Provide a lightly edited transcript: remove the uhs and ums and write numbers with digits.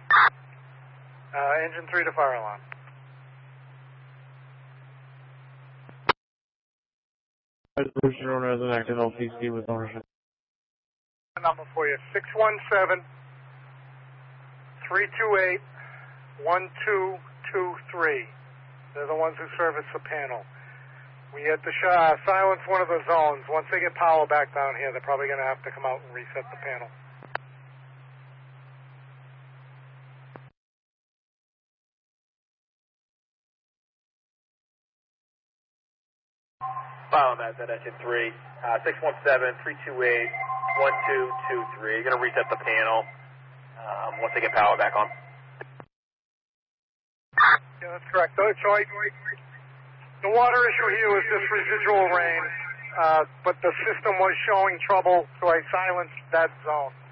Engine 3 to fire alarm. Resolution owner has an active LTC with ownership. Number for you, 617-328-1223. They're the ones who service the panel. We had to silence one of the zones. Once they get power back down here, they're probably going to have to come out and reset the panel. File that engine 3, 617-328-1223. You're going to reset the panel once they get power back on. Yeah, that's correct. So the water issue here was just residual rain, but the system was showing trouble, so I silenced that zone.